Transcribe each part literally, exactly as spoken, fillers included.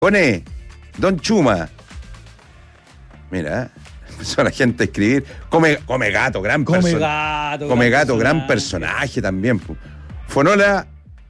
Con E, Don Chuma. Mira, empezó la gente a escribir. Come, come gato, gran Come personaje. gato. Come gran gato, gran personaje. personaje también. Po. Fonola.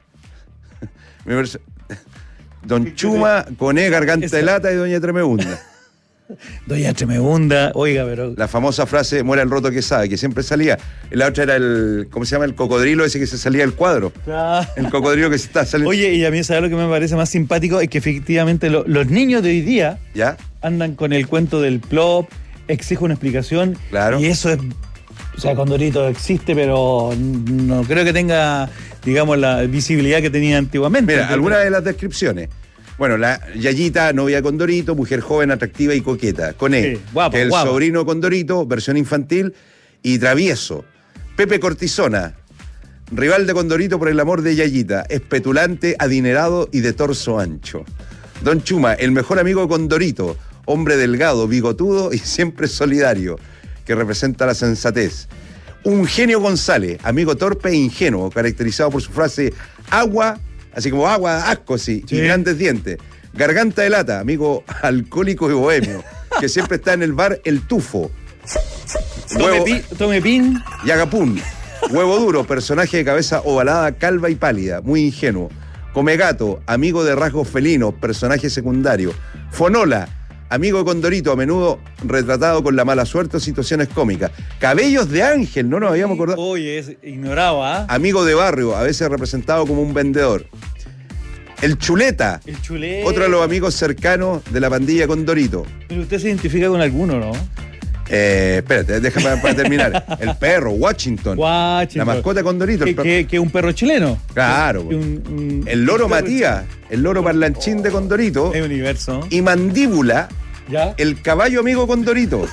Mi verso- Don Chuma, con E, Garganta Esa. de Lata y Doña Tremebunda. Doña Tremebunda, oiga, pero. La famosa frase, muera el roto que sabe, que siempre salía. La otra era el, ¿cómo se llama? El cocodrilo ese que se salía del cuadro. Ah. El cocodrilo que se está saliendo. Oye, y a mí, ¿sabes lo que me parece más simpático? Es que efectivamente lo- los niños de hoy día ¿Ya? andan con el cuento del plop, exige una explicación. Claro. Y eso es. O sea, Condorito existe, pero no creo que tenga, digamos, la visibilidad que tenía antiguamente. Mira, algunas de las descripciones. Bueno, la Yayita, novia de Condorito, mujer joven, atractiva y coqueta. Con E, Sí, guapa, que es el guapa. sobrino Condorito, versión infantil y travieso. Pepe Cortisona, rival de Condorito por el amor de Yayita, es petulante, adinerado y de torso ancho. Don Chuma, el mejor amigo de Condorito, hombre delgado, bigotudo y siempre solidario, que representa la sensatez. Un genio González, amigo torpe e ingenuo, caracterizado por su frase agua, así como agua, asco, sí, Sí. y grandes dientes. Garganta de Lata, amigo alcohólico y bohemio, que siempre está en el bar El Tufo. Tome, Huevo, pi- tome pin. y Agapún. Huevo Duro, personaje de cabeza ovalada, calva y pálida, muy ingenuo. Come Gato, amigo de rasgos felinos, personaje secundario. Fonola, amigo de Condorito, a menudo retratado con la mala suerte o situaciones cómicas. Cabellos de Ángel, no nos habíamos acordado. Oye, es ignorado, ¿ah? Amigo de barrio, a veces representado como un vendedor. El Chuleta, El chulé. otro de los amigos cercanos de la pandilla Condorito. Pero usted se identifica con alguno, ¿no? Eh, espérate, déjame para, para terminar. El perro, Washington. Washington. La mascota de Condorito. Que, el perro. que, que un perro chileno. Claro. Que un- un- El loro un perro Matías, el loro parlanchín de Condorito. chileno. Es universo. Y Mandíbula, ¿Ya? el caballo amigo Condorito.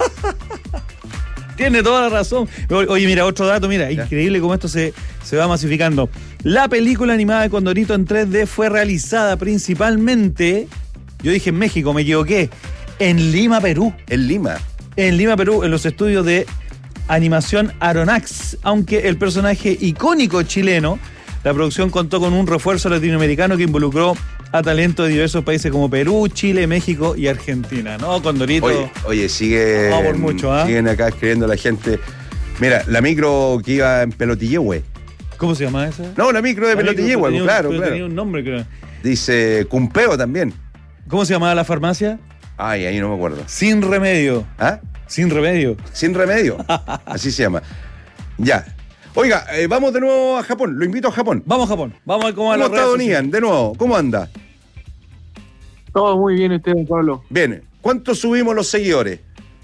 Tiene toda la razón. O- Oye, mira, otro dato, mira, Ya. increíble cómo esto se, se va masificando. La película animada de Condorito en tres D fue realizada principalmente, yo dije en México, me equivoqué, en Lima, Perú. En Lima. En Lima, Perú, en los estudios de animación Aronax, aunque el personaje icónico chileno, la producción contó con un refuerzo latinoamericano que involucró a talentos de diversos países como Perú, Chile, México y Argentina, ¿no? Condorito. Oye, oye, sigue. No, por mucho, ¿ah? Siguen acá escribiendo la gente. Mira, la micro que iba en Pelotillehue. ¿Cómo se llama esa? No, la micro de La micro, Pelotillehue, pero tenía un- claro, pero claro. Tenía un nombre, creo. Dice Cumpeo también. ¿Cómo se llamaba la farmacia? Ay, ahí no me acuerdo. Sin remedio. ¿Ah? Sin remedio. Sin remedio. Así se llama. Ya. Oiga, eh, vamos de nuevo a Japón. Lo invito a Japón. Vamos a Japón. Vamos a ver cómo va ¿Cómo la está red Don social. Ian? De nuevo, ¿cómo anda? Todo muy bien usted, don Pablo. Bien. ¿Cuánto subimos los seguidores?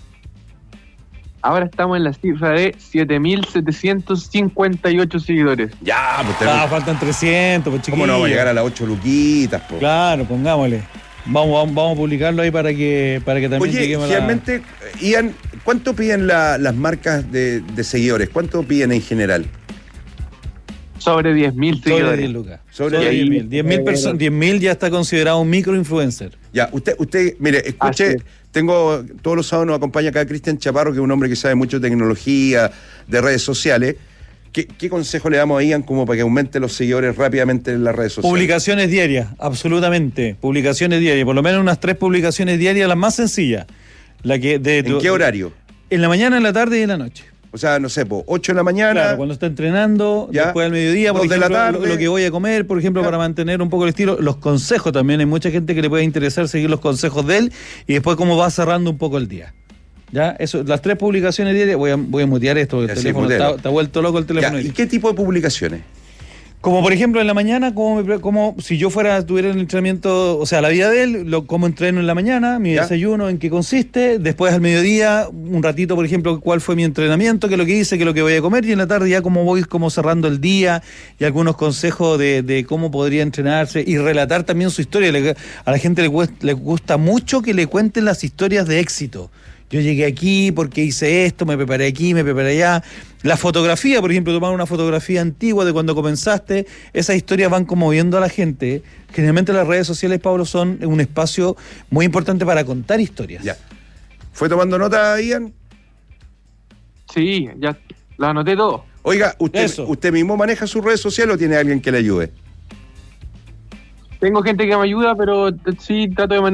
Ahora estamos en la cifra de siete mil setecientos cincuenta y ocho seguidores. Ya, pues Ah, tenemos- faltan trescientos, pues chiquillos. ¿Cómo no vamos a llegar a las ocho luquitas, po? Claro, pongámosle. Vamos, vamos, vamos a publicarlo ahí para que, para que también Oye, lleguemos a la- realmente, Ian, ¿cuánto piden la- las marcas de, de seguidores? ¿Cuánto piden en general? Sobre diez mil Sobre seguidores. diez lucas. Sobre Sobre diez. diez mil. diez mil perso- diez mil ya está considerado un microinfluencer. Ya, usted, usted, mire, escuche, Así es. tengo, todos los sábados nos acompaña acá Cristian Chaparro, que es un hombre que sabe mucho de tecnología, de redes sociales. ¿Qué, qué consejo le damos a Ian como para que aumente los seguidores rápidamente en las redes sociales? Publicaciones diarias, absolutamente. Publicaciones diarias. Por lo menos unas tres publicaciones diarias, las más sencillas. La que de, ¿En qué horario? En la mañana, en la tarde y en la noche. O sea, no sé, po, ocho de la mañana. Claro, cuando está entrenando, Ya. después del mediodía, por Dos de la ejemplo, lo, tarde. lo que voy a comer, por ejemplo, Ya. para mantener un poco el estilo. Los consejos también, hay mucha gente que le puede interesar seguir los consejos de él y después cómo va cerrando un poco el día. Ya, eso, las tres publicaciones diarias, voy a, voy a mutear esto, porque Ya, el sí, teléfono mutealo. está, está vuelto loco el Ya, teléfono. ¿y qué tipo de publicaciones? Como por ejemplo en la mañana, como, me pre- como si yo fuera, tuviera el entrenamiento, o sea, la vida de él, lo, cómo entreno en la mañana, mi ¿Ya? desayuno, en qué consiste, después al mediodía, un ratito, por ejemplo, cuál fue mi entrenamiento, qué es lo que hice, qué es lo que voy a comer, y en la tarde ya cómo voy como cerrando el día, y algunos consejos de, de cómo podría entrenarse, y relatar también su historia. Le- a la gente le, cuest- le gusta mucho que le cuenten las historias de éxito. Yo llegué aquí porque hice esto, me preparé aquí, me preparé allá. La fotografía, por ejemplo, tomar una fotografía antigua de cuando comenzaste, esas historias van conmoviendo a la gente. Generalmente las redes sociales, Pablo, son un espacio muy importante para contar historias. Ya. ¿Fue tomando nota, Ian? Sí, ya lo anoté todo. Oiga, ¿usted, Eso. ¿usted mismo maneja sus redes sociales o tiene alguien que le ayude? Tengo gente que me ayuda, pero sí trato de